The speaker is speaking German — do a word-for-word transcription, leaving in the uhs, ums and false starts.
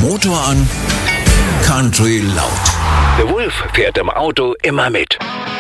Motor an, Country laut. The Wolf fährt im Auto immer mit.